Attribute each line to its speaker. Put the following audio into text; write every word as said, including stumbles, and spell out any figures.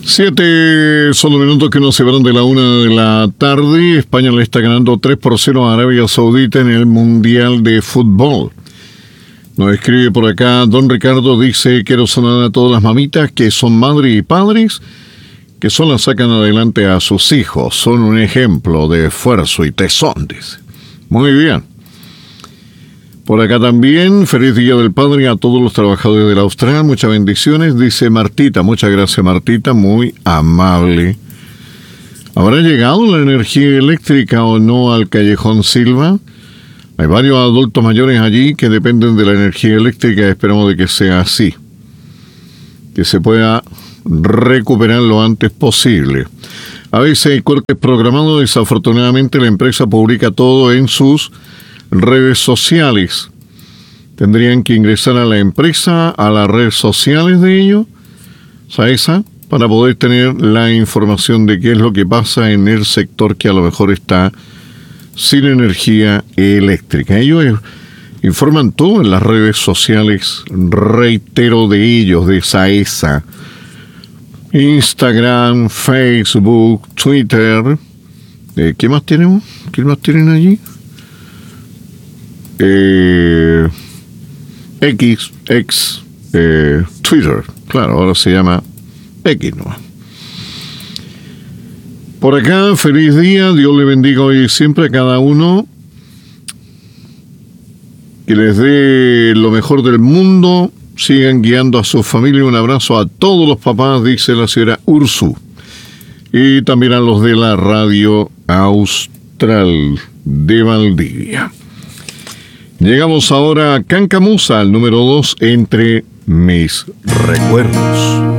Speaker 1: Siete son los minutos que nos separan de la una de la tarde. España le está ganando tres por cero a Arabia Saudita en el Mundial de Fútbol. Nos escribe por acá, don Ricardo dice, quiero saluдар a todas las mamitas que son madres y padres, que solo sacan adelante a sus hijos. Son un ejemplo de esfuerzo y tesón, dice. Muy bien. Por acá también, feliz Día del Padre a todos los trabajadores de la Austral, muchas bendiciones, dice Martita, muchas gracias Martita, muy amable. ¿Habrá llegado la energía eléctrica o no al Callejón Silva? Hay varios adultos mayores allí que dependen de la energía eléctrica, esperamos de que sea así, que se pueda recuperar lo antes posible. A veces hay cortes programados, desafortunadamente la empresa publica todo en sus redes sociales. Tendrían que ingresar a la empresa, a las redes sociales de ellos, ¿sabes? Para poder tener la información de qué es lo que pasa en el sector que a lo mejor está sin energía eléctrica. Ellos informan todo en las redes sociales, reitero, de ellos, de SAESA. Instagram, Facebook, Twitter. Eh, ¿Qué más tenemos? ¿Qué más tienen allí? Eh, X, X, eh, Twitter, claro, ahora se llama X, ¿no? Por acá, feliz día, Dios le bendiga hoy y siempre a cada uno, que les dé lo mejor del mundo, sigan guiando a su familia, un abrazo a todos los papás, dice la señora Ursu, y también a los de la Radio Austral de Valdivia. Llegamos ahora a Cancamusa, el número dos entre mis recuerdos.